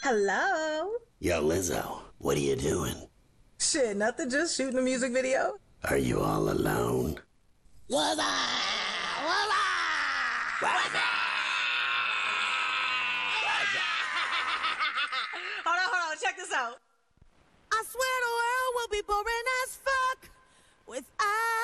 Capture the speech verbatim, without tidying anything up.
Hello. Yo, Lizzo, what are you doing? Shit, nothing, just shooting a music video. Are you all alone? Was I? Was I? Was I? Hold on, hold on, check this out. I swear the world will be boring as fuck without